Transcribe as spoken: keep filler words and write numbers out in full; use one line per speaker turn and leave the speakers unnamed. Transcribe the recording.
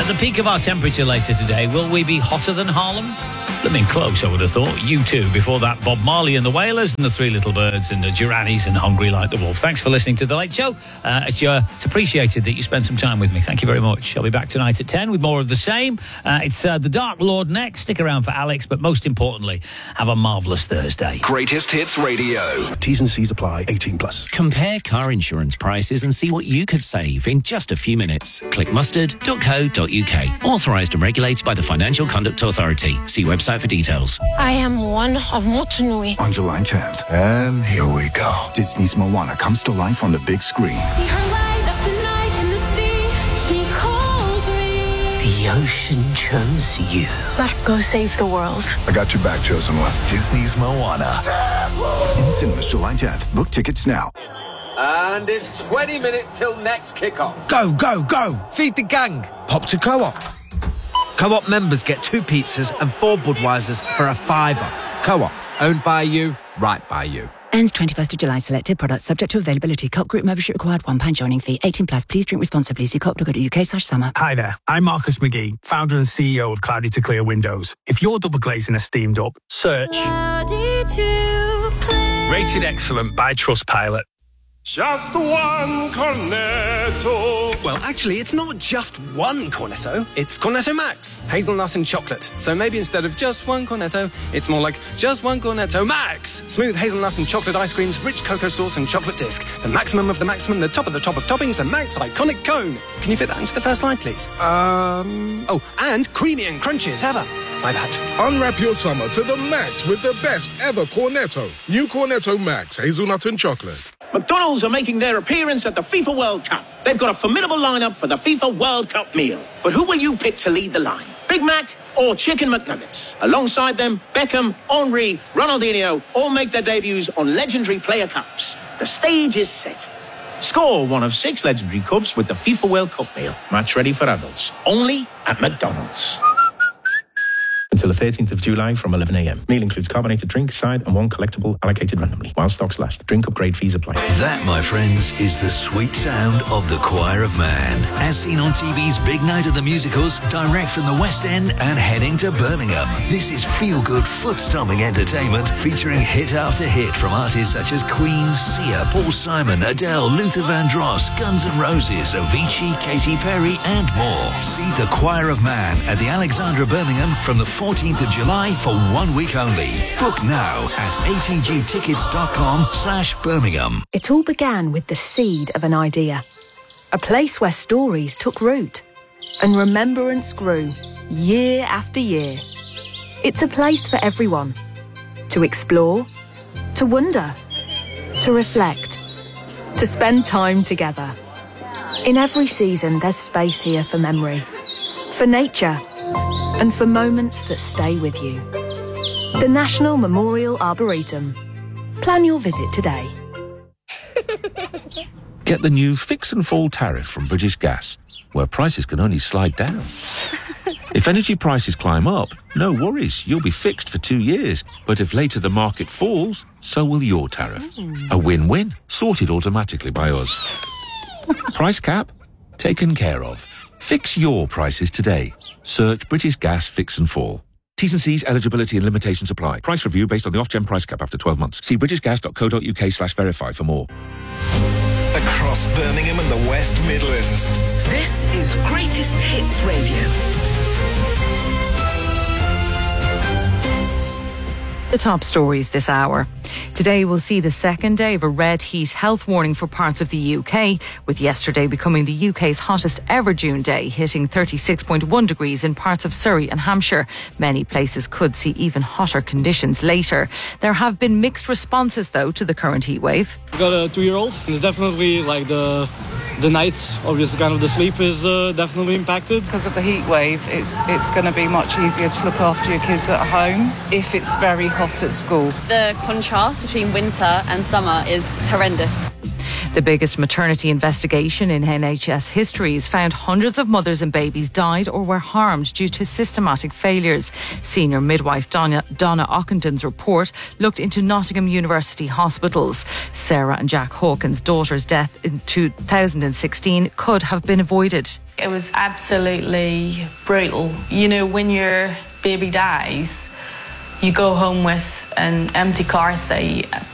At the peak of our temperature later today, will we be hotter than Harlem? I mean, close, I would have thought. You too. Before that, Bob Marley and the Wailers and the Three Little Birds and the Duranis and Hungry Like the Wolf. Thanks for listening to The Late Show. Uh, it's, uh, it's appreciated that you spent some time with me. Thank you very much. I'll be back tonight at ten with more of the same. Uh, it's uh, The Dark Lord next. Stick around for Alex, but most importantly, have a marvellous Thursday.
Greatest Hits Radio. T's and C's apply. eighteen plus.
Compare car insurance prices and see what you could save in just a few minutes. Click mustard dot co dot uk. Authorised and regulated by the Financial Conduct Authority. See website for details.
I am one of Motunui.
On July tenth. And here we go. Disney's Moana comes to life on the big screen.
See her light up the night in the sea. She calls me.
The ocean chose you.
Let's go save the world.
I got your back, chosen one. Disney's Moana. In cinemas July tenth. Book tickets now.
And it's twenty minutes till next kickoff.
Go, go, go. Feed the gang. Hop to Co-op. Co-op members get two pizzas and four Budweisers for a fiver. Co-op, owned by you, right by you.
Ends twenty-first of July. Selected products subject to availability. Co-op group membership required. one pound joining fee. eighteen plus. Please drink responsibly. See co-op dot co dot uk slash summer.
Hi there. I'm Marcus McGee, founder and C E O of Cloudy to Clear Windows. If you're double glazing a steamed up, search Cloudy to Clear. Rated excellent by Trustpilot.
Just one Cornetto.
Well, actually, it's not just one Cornetto. It's Cornetto Max, hazelnut and chocolate. So maybe instead of just one Cornetto, it's more like just one Cornetto Max. Smooth hazelnut and chocolate ice creams, rich cocoa sauce and chocolate disc. The maximum of the maximum, the top of the top of toppings, the Max iconic cone. Can you fit that into the first line, please? Um... Oh, and creamy and crunchy as ever. My bad.
Unwrap your summer to the max with the best ever Cornetto. New Cornetto Max, hazelnut and chocolate.
McDonald's are making their appearance at the FIFA World Cup. They've got a formidable lineup for the FIFA World Cup meal. But who will you pick to lead the line? Big Mac or Chicken McNuggets? Alongside them, Beckham, Henry, Ronaldinho all make their debuts on legendary player cups. The stage is set. Score one of six legendary cups with the FIFA World Cup meal. Match ready for adults. Only at McDonald's.
Until the thirteenth of July from eleven a.m. Meal includes carbonated drink, side and one collectible allocated randomly. While stocks last. Drink upgrade fees apply.
That, my friends, is the sweet sound of the Choir of Man. As seen on T V's Big Night of the Musicals, direct from the West End and heading to Birmingham. This is feel-good, foot-stomping entertainment featuring hit after hit from artists such as Queen, Sia, Paul Simon, Adele, Luther Vandross, Guns N' Roses, Avicii, Katy Perry and more. See the Choir of Man at the Alexandra Birmingham from the fourteenth of July for one week only. Book now at a t g tickets dot com slash Birmingham.
It all began with the seed of an idea. A place where stories took root and remembrance grew year after year. It's a place for everyone to explore, to wonder, to reflect, to spend time together. In every season, there's space here for memory, for nature, and for moments that stay with you. The National Memorial Arboretum. Plan your visit today.
Get the new Fix and Fall tariff from British Gas, where prices can only slide down. If energy prices climb up, no worries, you'll be fixed for two years. But if later the market falls, so will your tariff. A win-win, sorted automatically by us. Price cap? Taken care of. Fix your prices today. Search British Gas Fix and Fall. T's and C's, eligibility and limitations apply. Price review based on the Ofgem price cap after twelve months. See british gas dot co dot uk slash verify for more.
Across Birmingham and the West Midlands.
This is Greatest Hits Radio.
The top stories this hour. Today we'll see the second day of a red heat health warning for parts of the U K, with yesterday becoming the U K's hottest ever June day, hitting thirty-six point one degrees in parts of Surrey and Hampshire. Many places could see even hotter conditions later. There have been mixed responses, though, to the current heat wave.
I've got a two-year-old, and it's definitely like the the nights, obviously kind of the sleep is uh, definitely impacted.
Because of the heat wave, it's it's going to be much easier to look after your kids at home if it's very hot at school.
The contrast between winter and summer is horrendous.
The biggest maternity investigation in N H S history has found hundreds of mothers and babies died or were harmed due to systematic failures. Senior midwife Donna, Donna Ockendon's report looked into Nottingham University hospitals. Sarah and Jack Hawkins' daughter's death in two thousand sixteen could have been avoided.
It was absolutely brutal. You know, when your baby dies, you go home with an empty car seat.